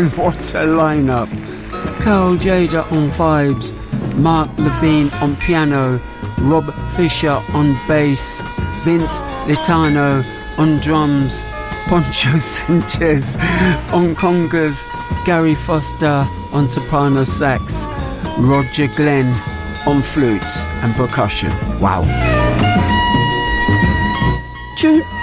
Man, what a lineup. Carl Jada on vibes, Mark Levine on piano, Rob Fisher on bass, Vince Litano on drums, Poncho Sanchez on congas, Gary Foster on soprano sax, Roger Glenn on flutes and percussion. Wow. Tune